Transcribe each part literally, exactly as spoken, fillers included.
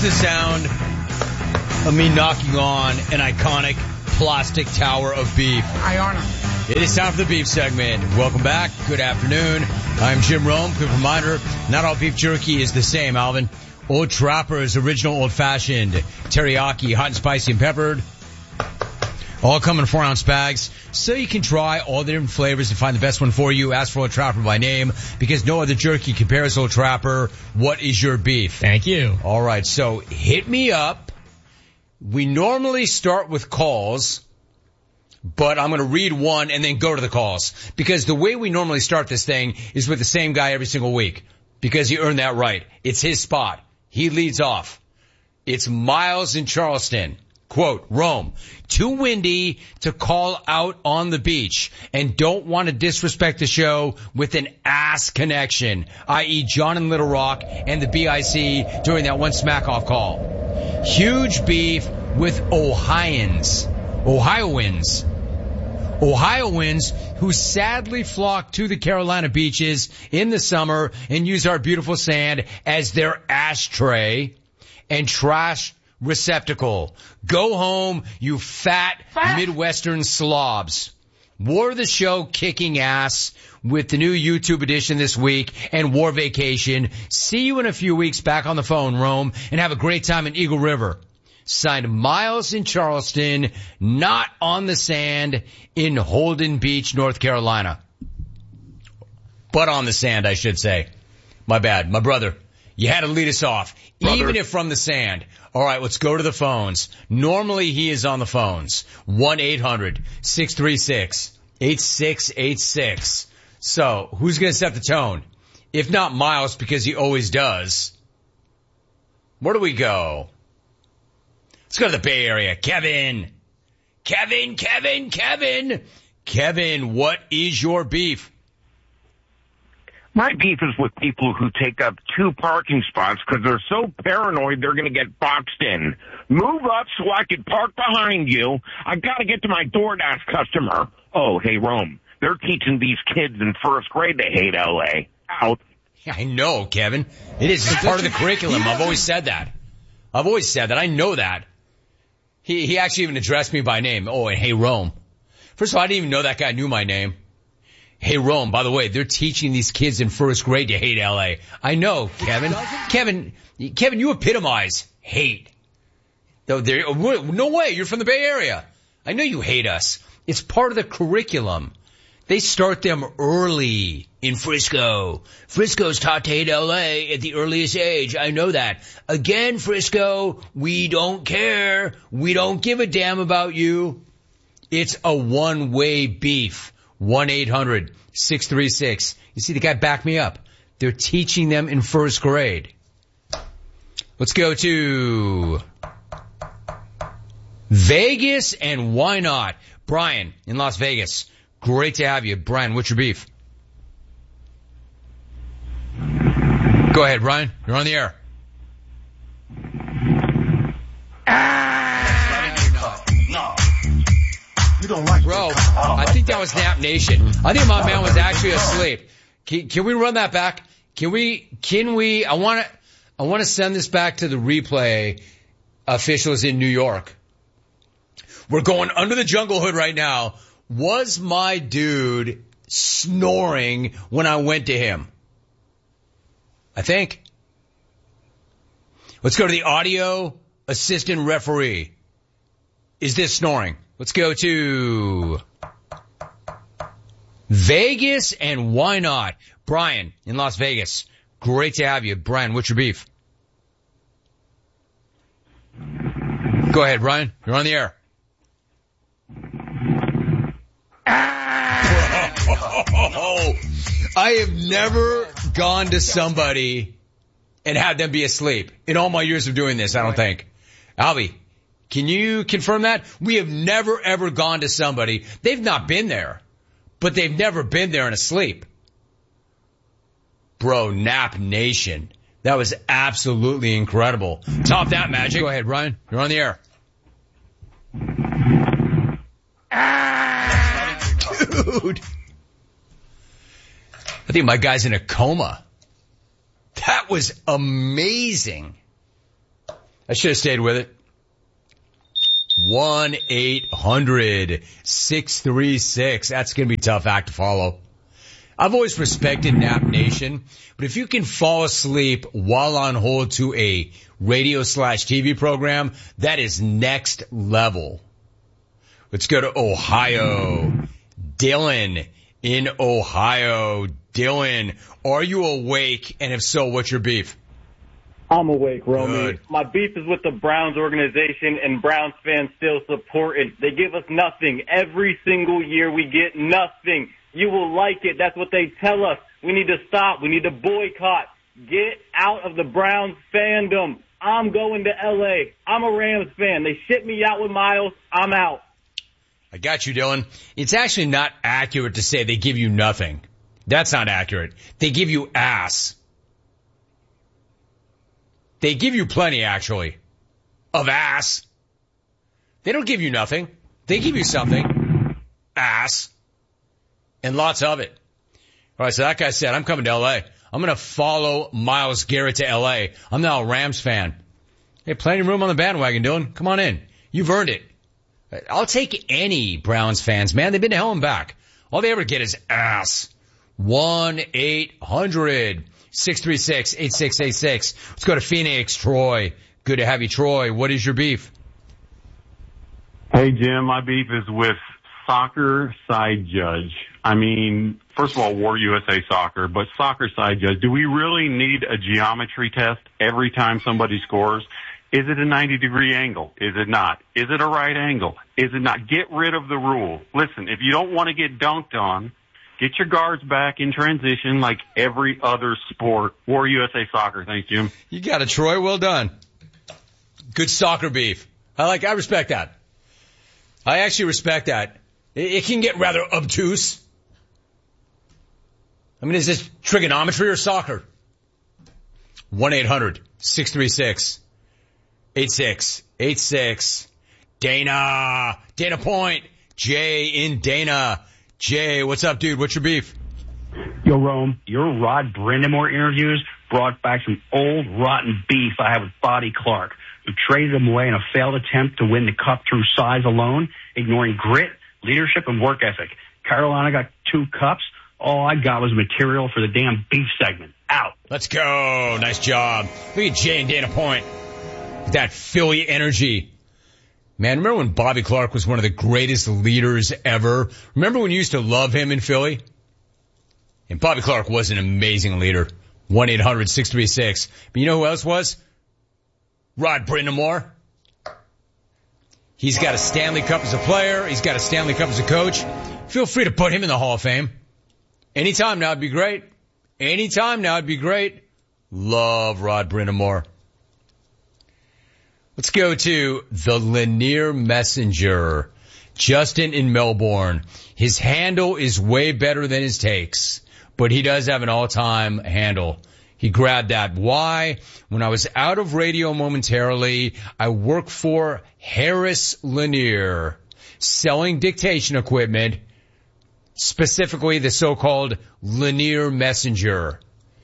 is the sound of me knocking on an iconic plastic tower of beef. Iona. It is time for the beef segment. Welcome back. Good afternoon. I'm Jim Rome. Quick reminder, not all beef jerky is the same, Alvin. Old Trapper's original old-fashioned, teriyaki, hot and spicy and peppered. All come in four ounce bags, so you can try all the different flavors and find the best one for you. Ask for Old Trapper by name, because no other jerky compares Old Trapper. What is your beef? Thank you. All right, so hit me up. We normally start with calls, but I'm going to read one and then go to the calls, because the way we normally start this thing is with the same guy every single week, because he earned that right. It's his spot. He leads off. It's Miles in Charleston. Quote, Rome, too windy to call out on the beach and don't want to disrespect the show with an ass connection, that is. John in Little Rock and the B I C during that one smack-off call. Huge beef with Ohioans, Ohioans, Ohioans who sadly flock to the Carolina beaches in the summer and use our beautiful sand as their ashtray and trash receptacle. Go home, you fat, fat Midwestern slobs. War the show kicking ass with the new YouTube edition this week and War Vacation. See you in a few weeks back on the phone, Rome, and have a great time in Eagle River. Signed Miles in Charleston, not on the sand in Holden Beach, North Carolina. But on the sand, I should say. My bad. My brother, you had to lead us off. Brother. Even if from the sand. All right, let's go to the phones. Normally he is on the phones. one eight hundred six three six eight six eight six. So, who's going to set the tone? If not Miles, because he always does. Where do we go? Let's go to the Bay Area. Kevin. Kevin, Kevin, Kevin. Kevin, what is your beef? My beef is with people who take up two parking spots because they're so paranoid they're going to get boxed in. Move up so I can park behind you. I got to get to my DoorDash customer. Oh, hey, Rome, they're teaching these kids in first grade to hate L A. Out. Yeah, I know, Kevin. It is. It's part of the curriculum. I've always said that. I've always said that. I know that. He he actually even addressed me by name. Oh, and hey, Rome. First of all, I didn't even know that guy knew my name. Hey, Rome, by the way, they're teaching these kids in first grade to hate L A. I know, Kevin. Kevin, Kevin, you epitomize hate. Though there, no way, you're from the Bay Area. I know you hate us. It's part of the curriculum. They start them early in Frisco. Frisco's taught to hate L A at the earliest age. I know that. Again, Frisco, we don't care. We don't give a damn about you. It's a one-way beef. one eight hundred six three six. You see the guy back me up. They're teaching them in first grade. Let's go to Vegas, and why not? Brian in Las Vegas. Great to have you. Brian, what's your beef? Go ahead, Brian. You're on the air. No. You don't like Bro, I think that was Nap Nation. I think my man was actually asleep. Can, can we run that back? Can we, can we, I want to, I want to send this back to the replay officials in New York. We're going under the jungle hood right now. Was my dude snoring when I went to him? I think. Let's go to the audio assistant referee. Is this snoring? Let's go to Vegas, and why not? Brian in Las Vegas. Great to have you. Brian, what's your beef? Go ahead, Brian. You're on the air. Oh, I have never gone to somebody and had them be asleep in all my years of doing this, I don't think. Albie, can you confirm that? We have never, ever gone to somebody. They've not been there, but they've never been there and asleep. Bro, Nap Nation. That was absolutely incredible. Top that magic. Go ahead, Brian. You're on the air. Dude. I think my guy's in a coma. That was amazing. I should have stayed with it. one eight hundred six three six. That's going to be a tough act to follow. I've always respected Nap Nation, but if you can fall asleep while on hold to a radio slash T V program, that is next level. Let's go to Ohio. Dylan in Ohio. Dylan, are you awake? And if so, what's your beef? I'm awake, Romy. Good. My beef is with the Browns organization, and Browns fans still support it. They give us nothing. Every single year we get nothing. You will like it. That's what they tell us. We need to stop. We need to boycott. Get out of the Browns fandom. I'm going to L A. I'm a Rams fan. They ship me out with Miles. I'm out. I got you, Dylan. It's actually not accurate to say they give you nothing. That's not accurate. They give you ass. They give you plenty, actually, of ass. They don't give you nothing. They give you something. Ass. And lots of it. All right, so that guy said, I'm coming to L A. I'm going to follow Myles Garrett to L A. I'm now a Rams fan. Hey, plenty of room on the bandwagon, Dylan. Come on in. You've earned it. I'll take any Browns fans, man. They've been to hell and back. All they ever get is ass. one eight hundred six three six eight six eight six. Let's go to Phoenix. Troy. Good to have you, Troy. What is your beef? Hey, Jim. My beef is with soccer side judge. I mean, first of all, War U S A Soccer, but soccer side judge. Do we really need a geometry test every time somebody scores? Is it a ninety degree angle? Is it not? Is it a right angle? Is it not? Get rid of the rule. Listen, if you don't want to get dunked on, get your guards back in transition like every other sport. War U S A Soccer. Thanks, Jim. You got it, Troy. Well done. Good soccer beef. I like, I respect that. I actually respect that. It, it can get rather obtuse. I mean, is this trigonometry or soccer? one eight hundred six three six eight six eight six. Dana. Dana Point. Jay in Dana. Jay, what's up, dude? What's your beef? Yo, Rome, your Rod Brindamore interviews brought back some old rotten beef I have with Bobby Clark, who traded him away in a failed attempt to win the cup through size alone, ignoring grit, leadership, and work ethic. Carolina got two cups. All I got was material for the damn beef segment. Out. Let's go. Nice job. Look at Jay and Dana Point. That Philly energy. Man, remember when Bobby Clark was one of the greatest leaders ever? Remember when you used to love him in Philly? And Bobby Clark was an amazing leader. one eight hundred six three six. But you know who else was? Rod Brindamore. He's got a Stanley Cup as a player. He's got a Stanley Cup as a coach. Feel free to put him in the Hall of Fame. Anytime now would be great. Anytime now would be great. Love Rod Brindamore. Let's go to the Lanier Messenger. Justin in Melbourne. His handle is way better than his takes, but he does have an all-time handle. He grabbed that. Why? When I was out of radio momentarily, I worked for Harris Lanier, selling dictation equipment, specifically the so-called Lanier Messenger,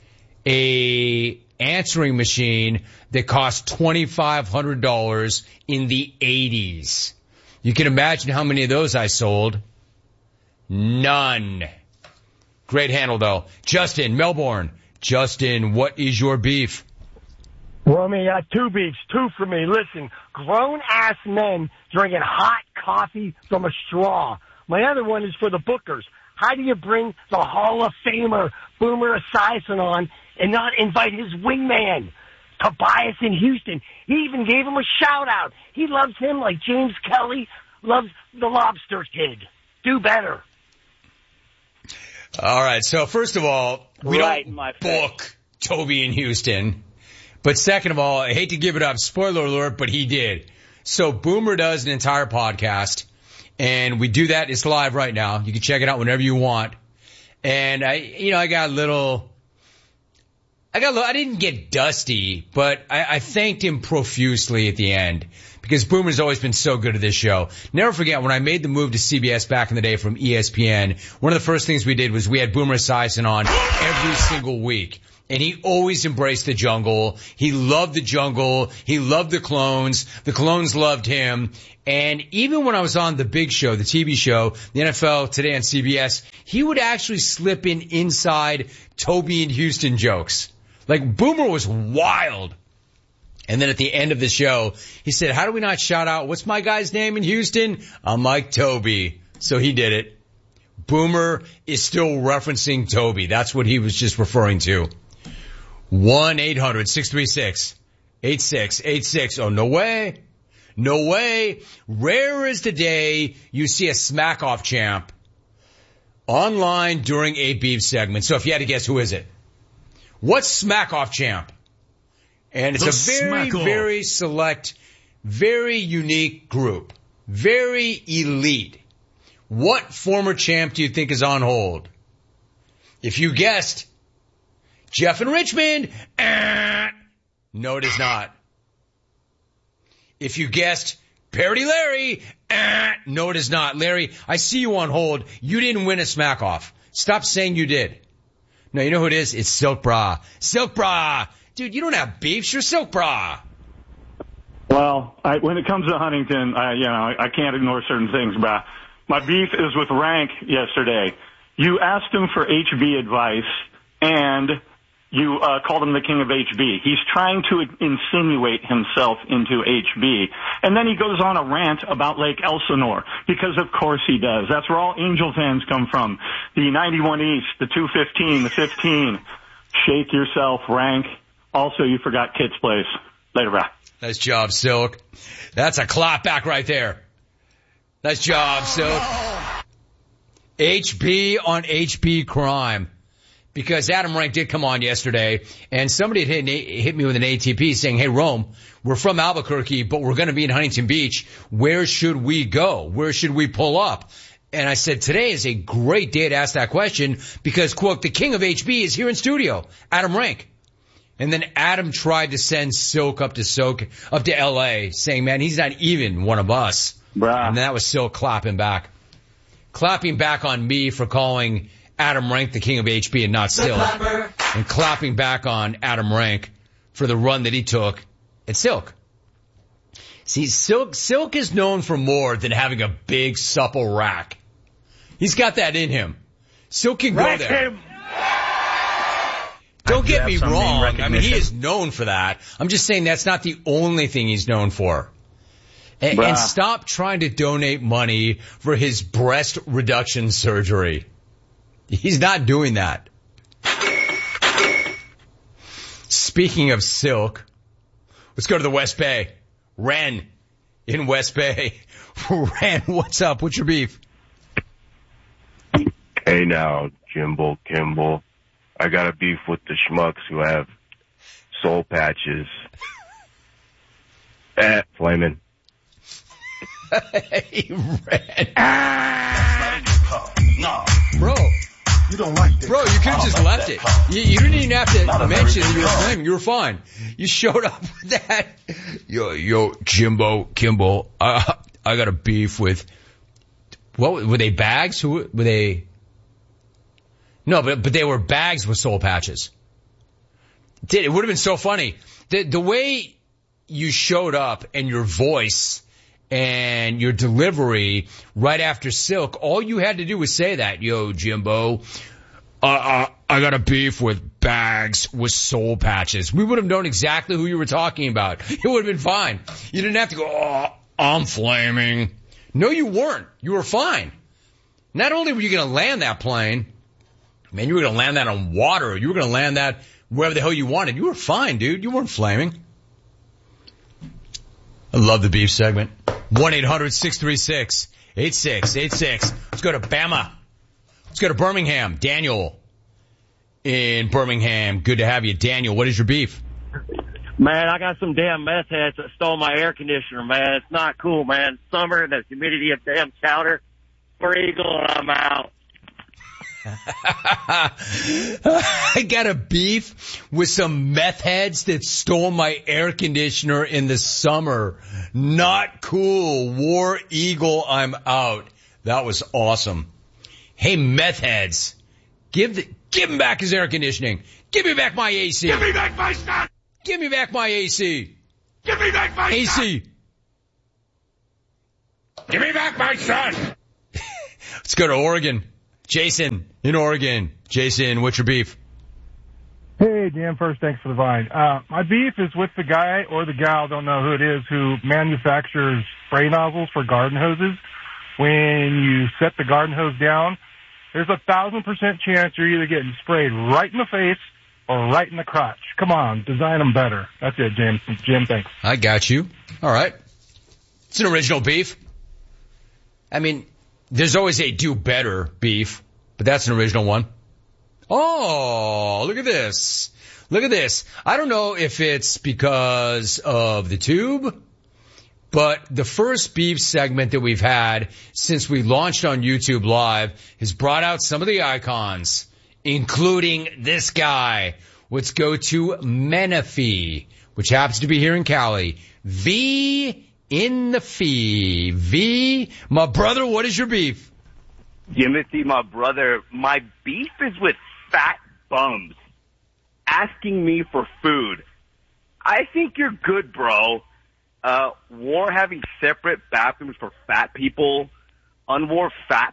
a answering machine that cost twenty-five hundred dollars in the eighties. You can imagine how many of those I sold. None. Great handle, though. Justin, Melbourne. Justin, what is your beef? Romy, I got two beefs. Two for me. Listen, grown-ass men drinking hot coffee from a straw. My other one is for the bookers. How do you bring the Hall of Famer Boomer Esiason on and not invite his wingman, Tobias in Houston? He even gave him a shout-out. He loves him like James Kelly loves the Lobster Kid. Do better. All right, so first of all, we Right don't in my book face. Toby in Houston. But second of all, I hate to give it up, spoiler alert, but he did. So Boomer does an entire podcast, and we do that. It's live right now. You can check it out whenever you want. And I, you know, I got a little, I got a little, I didn't get dusty, but I, I thanked him profusely at the end because Boomer's always been so good at this show. Never forget, when I made the move to C B S back in the day from E S P N, one of the first things we did was we had Boomer Esiason on every single week. And he always embraced the jungle. He loved the jungle. He loved the clones. The clones loved him. And even when I was on The Big Show, the T V show, the N F L Today on C B S, he would actually slip in inside Toby and Houston jokes. Like, Boomer was wild. And then at the end of the show, he said, how do we not shout out, what's my guy's name in Houston? I'm like Toby. So he did it. Boomer is still referencing Toby. That's what he was just referring to. one eight hundred six three six eight six eight six. Oh, no way. No way. Rare is the day you see a smack-off champ online during a beef segment. So if you had to guess, who is it? What's smack-off champ? And it's the a very, very select, very unique group. Very elite. What former champ do you think is on hold? If you guessed Jeff in Richmond, eh, no, it is not. If you guessed Parody Larry, eh, no, it is not. Larry, I see you on hold. You didn't win a smack off. Stop saying you did. No, you know who it is? It's Silk Bra. Silk Bra. Dude, you don't have beefs. You're Silk Bra. Well, I, when it comes to Huntington, I, you know, I, I can't ignore certain things, but my beef is with Rank yesterday. You asked him for H B advice, and you uh, called him the king of H B. He's trying to insinuate himself into H B. And then he goes on a rant about Lake Elsinore, because of course he does. That's where all Angel fans come from. The ninety-one East, the two fifteen, the fifteen. Shake yourself, Rank. Also, you forgot Kit's Place. Later, bye. Nice job, Silk. That's a clap back right there. Nice job, Silk. H B on H B crime. Because Adam Rank did come on yesterday, and somebody had hit, hit me with an A T P saying, hey, Rome, we're from Albuquerque, but we're going to be in Huntington Beach. Where should we go? Where should we pull up? And I said, today is a great day to ask that question because, quote, the king of H B is here in studio, Adam Rank. And then Adam tried to send Silk up to Silk, up to L A, saying, man, he's not even one of us. Bruh. And that was Silk clapping back. Clapping back on me for calling Adam Rank the king of H B and not Silk. And clapping back on Adam Rank for the run that he took at Silk. See, Silk, Silk is known for more than having a big, supple rack. He's got that in him. Silk can Rack go there. him. Don't get me some name wrong. I mean, he recognition. is known for that. I'm just saying that's not the only thing he's known for. And, and stop trying to donate money for his breast reduction surgery. He's not doing that. Speaking of Silk, let's go to the West Bay. Ren in West Bay. Ren, what's up? What's your beef? Hey now, Jimbo Kimball. I got a beef with the schmucks who have soul patches. Eh, flaming. Hey, Ren. No. Bro. You don't like that. Bro, you could have just left it. You, you didn't even have to mention that you were flaming. You were fine. You showed up with that. Yo, yo, Jimbo, Kimball, uh, I got a beef with, what, were they bags? Who, were they? No, but, but they were bags with soul patches. Did, it would have been so funny. The, the way you showed up and your voice and your delivery right after Silk, all you had to do was say that. Yo, Jimbo, uh, uh, I got a beef with bags with soul patches. We would have known exactly who you were talking about. It would have been fine. You didn't have to go, oh, I'm flaming. No, you weren't. You were fine. Not only were you going to land that plane, man, you were going to land that on water. You were going to land that wherever the hell you wanted. You were fine, dude. You weren't flaming. I love the beef segment. one eight hundred six three six eight six eight six. Let's go to Bama. Let's go to Birmingham. Daniel in Birmingham. Good to have you. Daniel, what is your beef? Man, I got some damn meth heads that stole my air conditioner, man. It's not cool, man. Summer, the humidity of damn chowder. For Eagle, and I'm out. I got a beef with some meth heads that stole my air conditioner in the summer. Not cool. War Eagle, I'm out. That was awesome. Hey, meth heads, give the, give him back his air conditioning. Give me back my A C. Give me back my son. Give me back my A C. Give me back my A C. son. Give me back my son. Let's go to Oregon. Jason in Oregon. Jason, what's your beef? Hey, Dan, first, thanks for the vine. Uh, my beef is with the guy or the gal, don't know who it is, who manufactures spray nozzles for garden hoses. When you set the garden hose down, there's a thousand percent chance you're either getting sprayed right in the face or right in the crotch. Come on, design them better. That's it, Jim. Jim, thanks. I got you. All right. It's an original beef. I mean, there's always a do better beef, but that's an original one. Oh, look at this. Look at this. I don't know if it's because of the tube, but the first beef segment that we've had since we launched on YouTube Live has brought out some of the icons, including this guy. Let's go to Menifee, which happens to be here in Cali. V in the fee. V, my brother, what is your beef? Timothy, my brother, my beef is with fat bums asking me for food. I think you're good, bro. Uh, war having separate bathrooms for fat people. Unwar fat.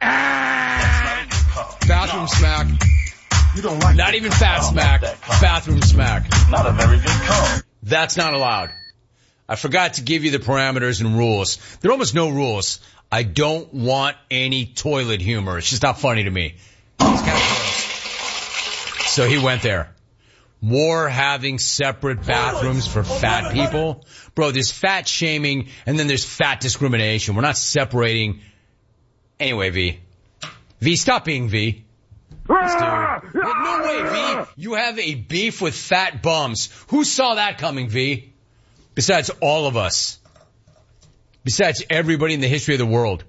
Ah, bathroom smack. You don't like Not even fat smack. Bathroom smack. Not a very good call. That's not allowed. I forgot to give you the parameters and rules. There are almost no rules. I don't want any toilet humor. It's just not funny to me. It's kind of gross. So he went there. War having separate bathrooms for fat people. Bro, there's fat shaming and then there's fat discrimination. We're not separating. Anyway, V. V, stop being V. No way, V. You have a beef with fat bums. Who saw that coming, V? Besides all of us. Besides everybody in the history of the world.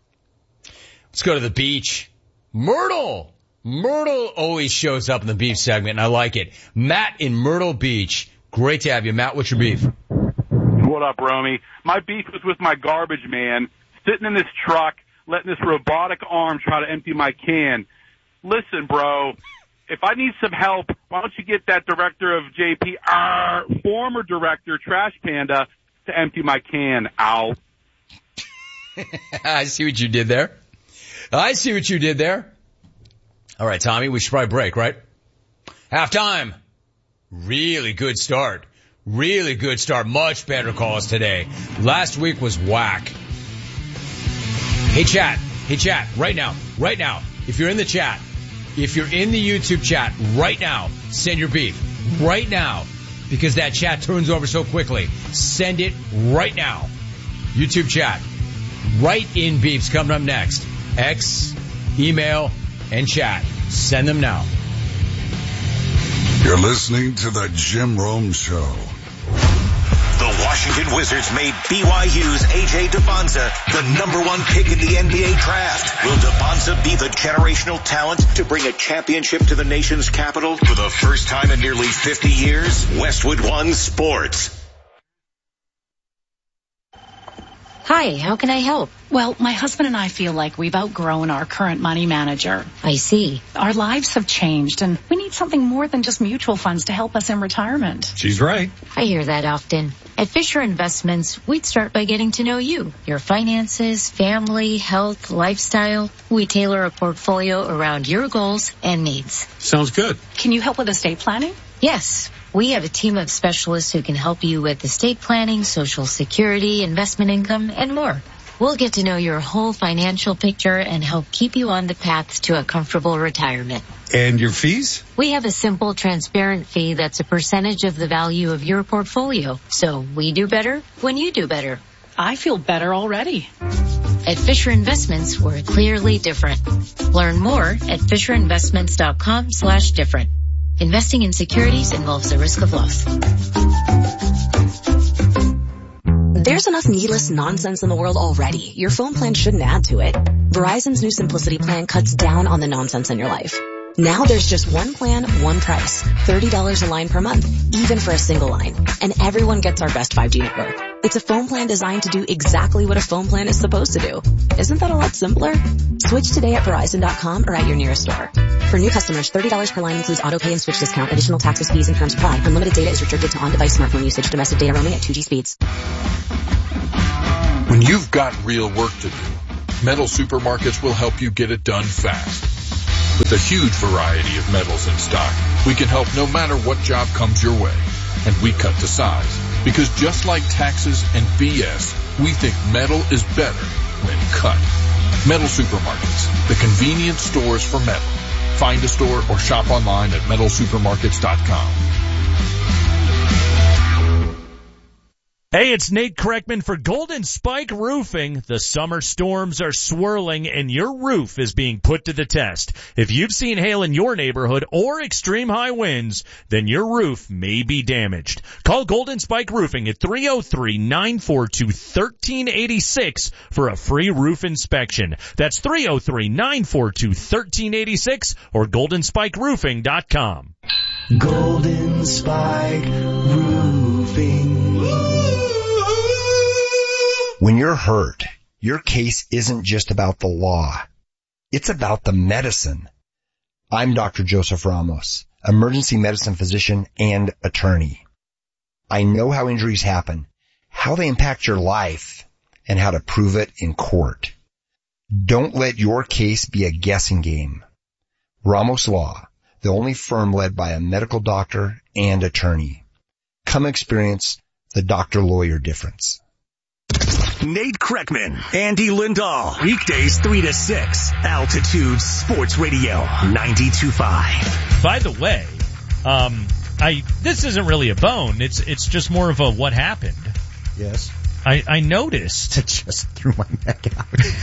Let's go to the beach. Myrtle. Myrtle always shows up in the beef segment, and I like it. Matt in Myrtle Beach. Great to have you. Matt, what's your beef? What up, Romy? My beef was with my garbage man, sitting in this truck, letting this robotic arm try to empty my can. Listen, bro, if I need some help, why don't you get that director of J P, uh, former director, Trash Panda, to empty my can, ow. I see what you did there. I see what you did there. All right, Tommy, we should probably break, right? Halftime. Really good start. Really good start. Much better calls today. Last week was whack. Hey, chat. Hey, chat. Right now. Right now. If you're in the chat, if you're in the YouTube chat right now, send your beef. Right now. Because that chat turns over so quickly. Send it right now. YouTube chat. Write in beefs coming up next. X, email, and chat. Send them now. You're listening to the Jim Rome Show. The Washington Wizards made B Y U's A J Dubonza the number one pick in the N B A draft. Will Dubonza be the generational talent to bring a championship to the nation's capital for the first time in nearly fifty years? Westwood One Sports. Hi, how can I help? Well, my husband and I feel like we've outgrown our current money manager. I see. Our lives have changed, and we need something more than just mutual funds to help us in retirement. She's right. I hear that often. At Fisher Investments, we'd start by getting to know you, your finances, family, health, lifestyle. We tailor a portfolio around your goals and needs. Sounds good. Can you help with estate planning? Yes. We have a team of specialists who can help you with estate planning, Social Security, investment income, and more. We'll get to know your whole financial picture and help keep you on the path to a comfortable retirement. And your fees? We have a simple, transparent fee that's a percentage of the value of your portfolio. So we do better when you do better. I feel better already. At Fisher Investments, we're clearly different. Learn more at FisherInvestments.com slash different. Investing in securities involves the risk of loss. There's enough needless nonsense in the world already. Your phone plan shouldn't add to it. Verizon's new Simplicity plan cuts down on the nonsense in your life. Now there's just one plan, one price. thirty dollars a line per month, even for a single line. And everyone gets our best five G network. It's a phone plan designed to do exactly what a phone plan is supposed to do. Isn't that a lot simpler? Switch today at Verizon dot com or at your nearest store. For new customers, thirty dollars per line includes auto pay and switch discount. Additional taxes, fees, and terms apply. Unlimited data is restricted to on-device smartphone usage. Domestic data roaming at two G speeds. When you've got real work to do, Metal Supermarkets will help you get it done fast. With a huge variety of metals in stock, we can help no matter what job comes your way. And we cut to size. Because just like taxes and B S, we think metal is better when cut. Metal Supermarkets, the convenient stores for metal. Find a store or shop online at metal supermarkets dot com. Hey, it's Nate Kreckman for Golden Spike Roofing. The summer storms are swirling and your roof is being put to the test. If you've seen hail in your neighborhood or extreme high winds, then your roof may be damaged. Call Golden Spike Roofing at three oh three, nine four two, one three eight six for a free roof inspection. That's three oh three, nine four two, one three eight six or golden spike roofing dot com. Golden Spike Roofing. When you're hurt, your case isn't just about the law. It's about the medicine. I'm Doctor Joseph Ramos, emergency medicine physician and attorney. I know how injuries happen, how they impact your life, and how to prove it in court. Don't let your case be a guessing game. Ramos Law, the only firm led by a medical doctor and attorney. Come experience the doctor-lawyer difference. Nate Kreckman, Andy Lindahl, weekdays three to six, Altitude Sports Radio, ninety-two point five. By the way, um, I this isn't really a bone. It's it's just more of a what happened. Yes. I, I noticed. I just threw my neck out.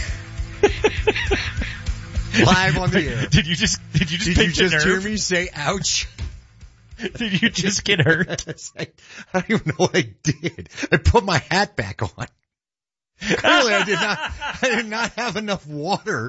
Live on the air. Did you just did you just did pinch you just a nerve? hear me say ouch? Did you just get hurt? I, I don't even know what I did. I put my hat back on. Clearly, I did not. I did not have enough water,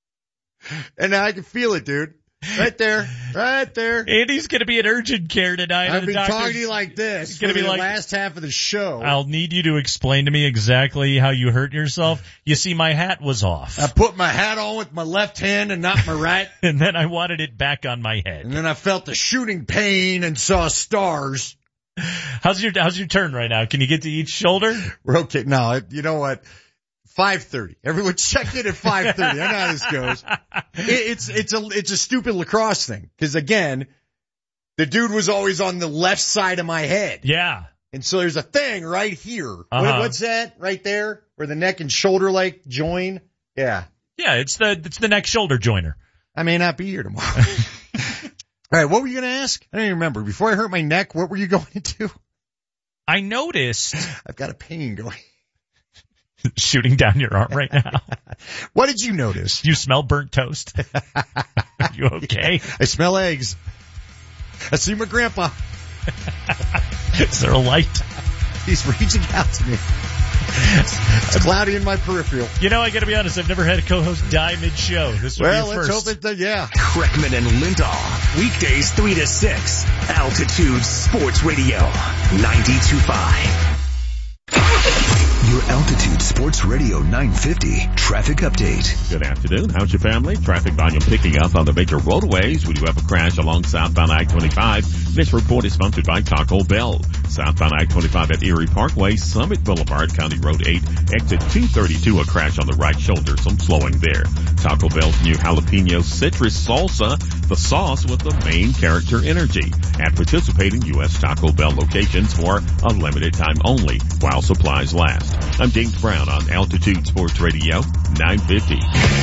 and I can feel it, dude. Right there, right there. Andy's going to be in urgent care tonight. I've been doctor's, talking to you like this It's for gonna the be like, last half of the show. I'll need you to explain to me exactly how you hurt yourself. You see, my hat was off. I put my hat on with my left hand and not my right. And then I wanted it back on my head. And then I felt the shooting pain and saw stars. How's your How's your turn right now? Can you get to each shoulder? We're okay. No, you know what? five thirty. Everyone check in at five thirty. I know how this goes. It, it's it's a it's a stupid lacrosse thing because again, the dude was always on the left side of my head. Yeah. And so there's a thing right here. Uh-huh. What, what's that right there? Where the neck and shoulder like join? Yeah. Yeah, it's the it's the neck shoulder joiner. I may not be here tomorrow. All right, what were you going to ask? I don't even remember. Before I hurt my neck, what were you going to do? I noticed. I've got a pain going. Shooting down your arm right now. What did you notice? You smell burnt toast. Are you okay? Yeah, I smell eggs. I see my grandpa. Is there a light? He's reaching out to me. It's cloudy in my peripheral. You know, I gotta be honest, I've never had a co-host die mid-show. This will well, be a let's first. hope it does, yeah. Kreckman and Lindahl, weekdays three to six, Altitude Sports Radio, ninety-two point five. Your Altitude Sports Radio nine fifty traffic update. Good afternoon. How's your family? Traffic volume picking up on the major roadways. We do have a crash along southbound I twenty-five. This report is sponsored by Taco Bell. Southbound I twenty-five at Erie Parkway, Summit Boulevard, County Road eight, exit two thirty-two. A crash on the right shoulder. Some slowing there. Taco Bell's new jalapeno citrus salsa, the sauce with the main character energy. At participating U S Taco Bell locations for a limited time only while supplies last. I'm James Brown on Altitude Sports Radio nine fifty.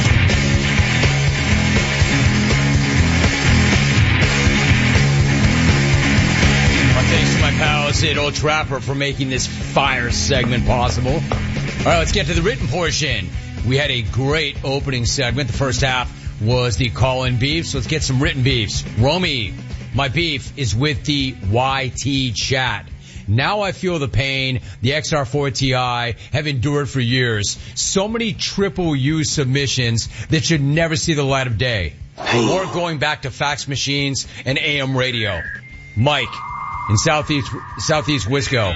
Well, thanks to my pals at Old Trapper for making this fire segment possible. All right, let's get to the written portion. We had a great opening segment. The first half was the call-in beefs. So let's get some written beefs. Romy, my beef is with the Y T chat. Now I feel the pain the X R four Ti have endured for years. So many triple U submissions that should never see the light of day. Or going back to fax machines and A M radio. Mike in Southeast, Southeast Wisco.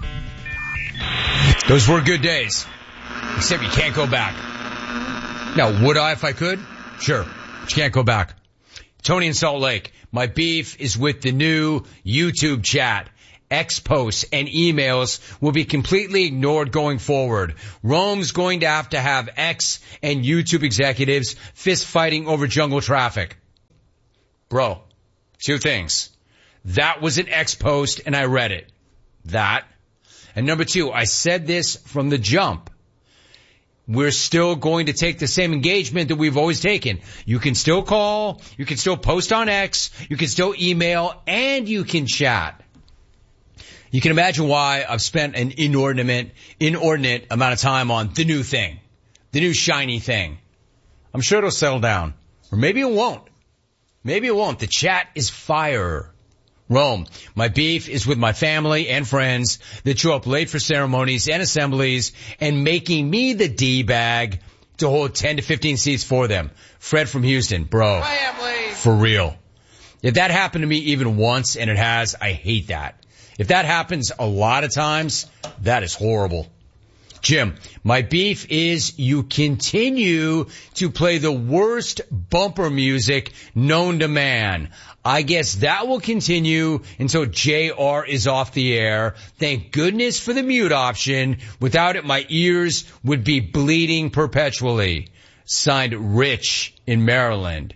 Those were good days. Except you can't go back. Now, would I if I could? Sure. But you can't go back. Tony in Salt Lake. My beef is with the new YouTube chat. X posts and emails will be completely ignored going forward. Rome's going to have to have X and YouTube executives fist fighting over jungle traffic. Bro, two things. That was an X post and I read it. That. And number two, I said this from the jump. We're still going to take the same engagement that we've always taken. You can still call, you can still post on X, you can still email, and you can chat. You can imagine why I've spent an inordinate, inordinate amount of time on the new thing, the new shiny thing. I'm sure it'll settle down. Or maybe it won't. Maybe it won't. The chat is fire. Rome. My beef is with my family and friends that show up late for ceremonies and assemblies and making me the D-bag to hold ten to fifteen seats for them. Fred from Houston. Bro. Family. For real. If that happened to me even once, and it has, I hate that. If that happens a lot of times, that is horrible. Jim, my beef is you continue to play the worst bumper music known to man. I guess that will continue until J R is off the air. Thank goodness for the mute option. Without it, my ears would be bleeding perpetually. Signed, Rich in Maryland.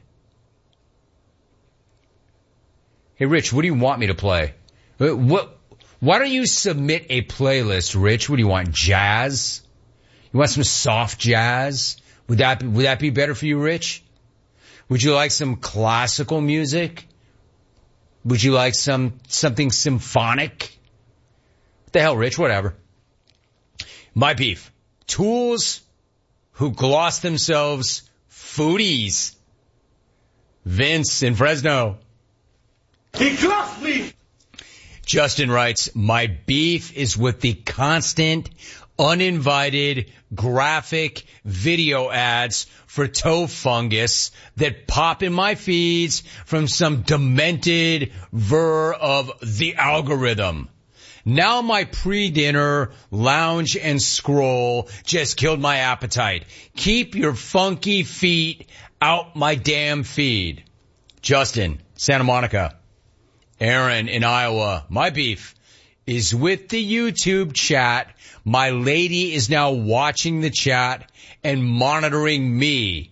Hey, Rich, what do you want me to play? What? Why don't you submit a playlist, Rich? What do you want? Jazz? You want some soft jazz? Would that be, would that be better for you, Rich? Would you like some classical music? Would you like some something symphonic? What the hell, Rich? Whatever. My beef. Tools who gloss themselves foodies. Vince in Fresno. He glossed me! Justin writes, my beef is with the constant, uninvited, graphic video ads for toe fungus that pop in my feeds from some demented ver of the algorithm. Now my pre-dinner lounge and scroll just killed my appetite. Keep your funky feet out my damn feed. Justin, Santa Monica. Aaron in Iowa, my beef is with the YouTube chat. My lady is now watching the chat and monitoring me.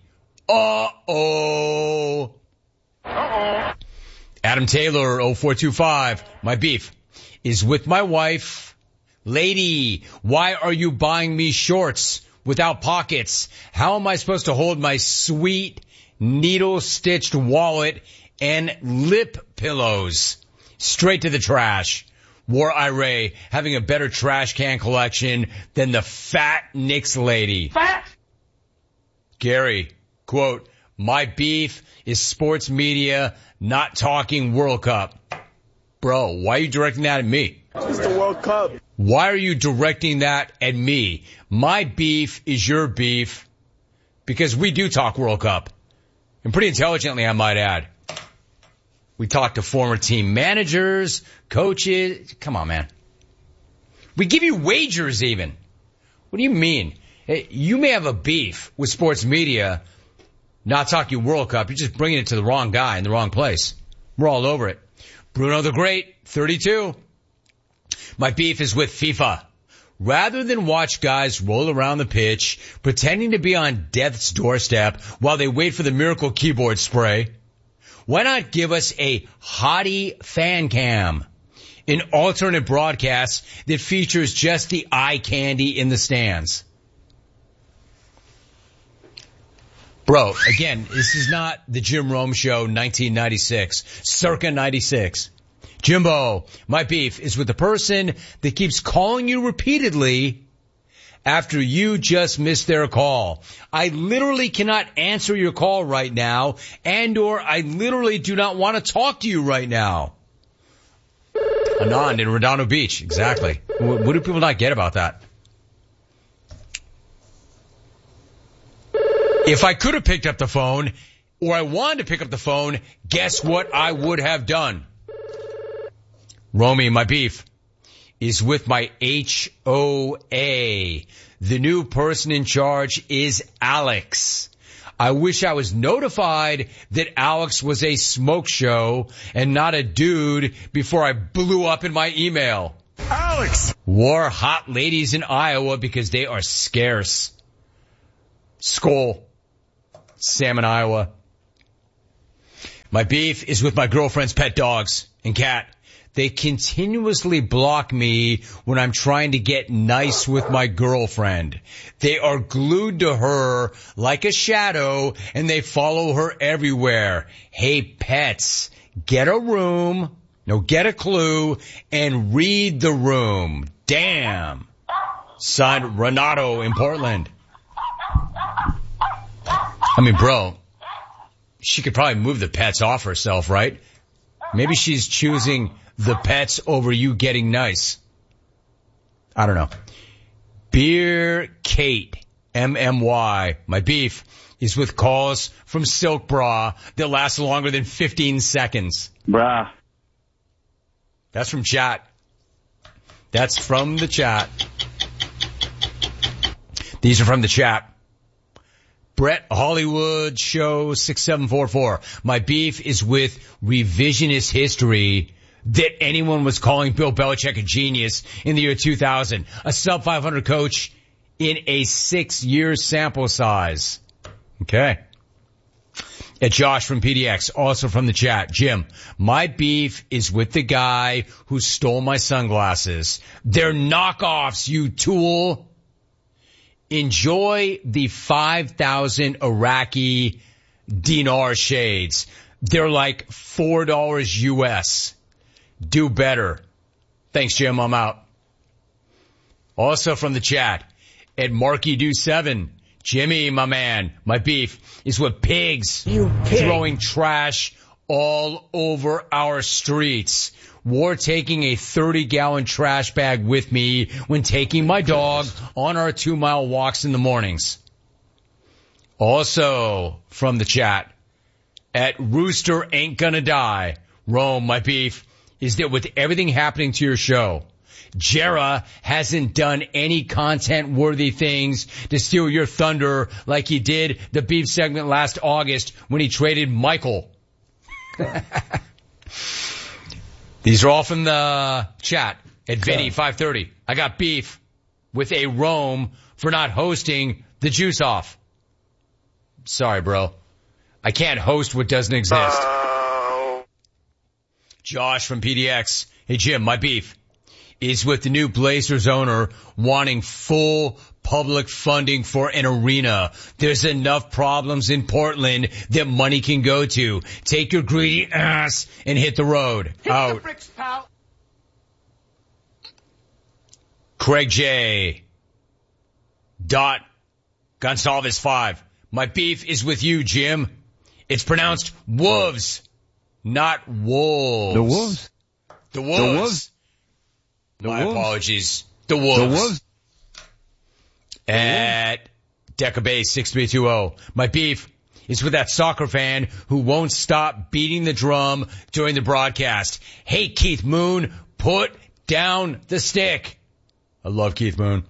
Uh-oh. Uh-oh. Adam Taylor, oh four two five, my beef is with my wife. Lady, why are you buying me shorts without pockets? How am I supposed to hold my sweet needle-stitched wallet and lip pillows? Straight to the trash. War Iray having a better trash can collection than the fat Knicks lady. Fat! Gary, quote, my beef is sports media not talking World Cup. Bro, why are you directing that at me? It's the World Cup. Why are you directing that at me? My beef is your beef because we do talk World Cup. And pretty intelligently, I might add. We talk to former team managers, coaches. Come on, man. We give you wagers even. What do you mean? You may have a beef with sports media not talking World Cup. You're just bringing it to the wrong guy in the wrong place. We're all over it. Bruno the Great, thirty-two. My beef is with FIFA. Rather than watch guys roll around the pitch, pretending to be on death's doorstep while they wait for the miracle keyboard spray, why not give us a hottie fan cam? An alternate broadcast that features just the eye candy in the stands. Bro, again, this is not the Jim Rome Show nineteen ninety-six, circa ninety-six. Jimbo, my beef is with the person that keeps calling you repeatedly after you just missed their call. I literally cannot answer your call right now, and or I literally do not want to talk to you right now. Anand in Redondo Beach. Exactly. What, what do people not get about that? If I could have picked up the phone, or I wanted to pick up the phone, guess what I would have done? Romy, my beef is with my H O A. The new person in charge is Alex. I wish I was notified that Alex was a smoke show and not a dude before I blew up in my email. Alex! War hot ladies in Iowa because they are scarce. Skull. Salmon, Iowa. My beef is with my girlfriend's pet dogs and cat. They continuously block me when I'm trying to get nice with my girlfriend. They are glued to her like a shadow, and they follow her everywhere. Hey, pets, get a room, no, get a clue, and read the room. Damn. Signed, Renato in Portland. I mean, bro, she could probably move the pets off herself, right? Maybe she's choosing the pets over you getting nice. I don't know. Beer Kate, M M Y. My beef is with calls from Silk Bra that last longer than fifteen seconds. Bruh. That's from chat. That's from the chat. These are from the chat. Brett Hollywood Show six seven four four. My beef is with revisionist history that anyone was calling Bill Belichick a genius in the year two thousand. A sub five hundred coach in a six-year sample size. Okay. At Josh from P D X, also from the chat. Jim, my beef is with the guy who stole my sunglasses. They're knockoffs, you tool. Enjoy the five thousand Iraqi dinar shades. They're like four dollars U S. Do better. Thanks, Jim. I'm out. Also from the chat, at Marky Do seven, Jimmy, my man, my beef is with pigs you pig. Throwing trash all over our streets. Wore taking a thirty gallon trash bag with me when taking my dog on our two mile walks in the mornings. Also from the chat, at Rooster Ain't Gonna Die, Rome, my beef is that with everything happening to your show, Jera hasn't done any content-worthy things to steal your thunder like he did the beef segment last August when he traded Michael. These are all from the chat at Vinny five thirty. I got beef with a Rome for not hosting the Juice Off. Sorry, bro. I can't host what doesn't exist. Josh from P D X. Hey, Jim, my beef is with the new Blazers owner wanting full public funding for an arena. There's enough problems in Portland that money can go to. Take your greedy ass and hit the road. Hit Out. The bricks, pal. Craig J. Dot Gonsalves five. My beef is with you, Jim. It's pronounced wolves, not wolves. The wolves? The wolves. The wolves. The My wolves. apologies. The wolves. The wolves. At Decabase six three two zero. My beef is with that soccer fan who won't stop beating the drum during the broadcast. Hey, Keith Moon, put down the stick. I love Keith Moon.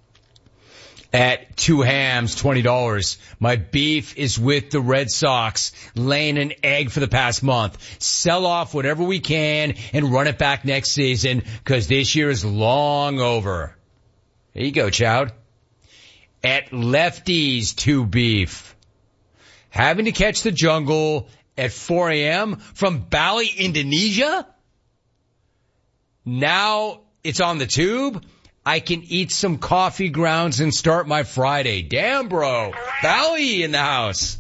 At Two Hams, twenty dollars. My beef is with the Red Sox laying an egg for the past month. Sell off whatever we can and run it back next season because this year is long over. There you go, Chowd. At Lefties, two beef. Having to catch the jungle at four a.m. from Bali, Indonesia? Now it's on the tube. I can eat some coffee grounds and start my Friday. Damn, bro. Bali in the house.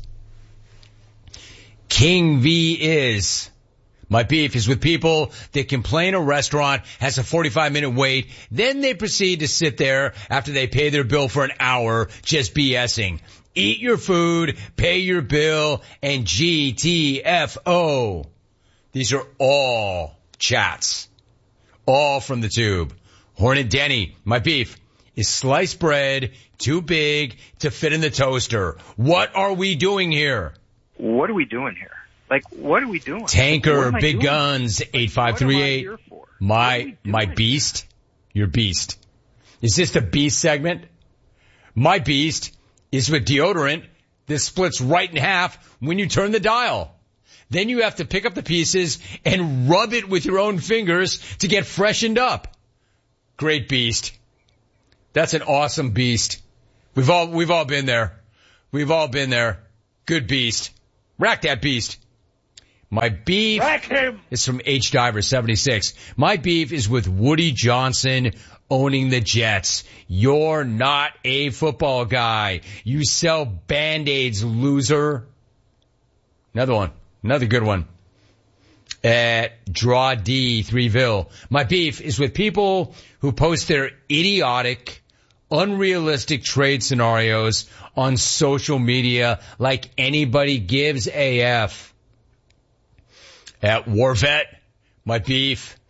King V is. My beef is with people that complain a restaurant has a forty-five minute wait, then they proceed to sit there after they pay their bill for an hour just BSing. Eat your food, pay your bill, and G T F O. These are all chats. all from the tube. Hornet Denny, my beef is sliced bread too big to fit in the toaster. What are we doing here? What are we doing here? Like, what are we doing? Tanker, Big doing? Guns, eight five three eight. My, my beast, your beast. Is this the beast segment? My beast is with deodorant that splits right in half when you turn the dial. Then you have to pick up the pieces and rub it with your own fingers to get freshened up. Great beast. That's an awesome beast. We've all, we've all been there. We've all been there. Good beast. Rack that beast. My beef is from H Diver seventy-six. My beef is with Woody Johnson owning the Jets. You're not a football guy. You sell Band-Aids, loser. Another one. Another good one. At Draw D, Threeville. My beef is with people who post their idiotic, unrealistic trade scenarios on social media like anybody gives A F. At Warvet, my beef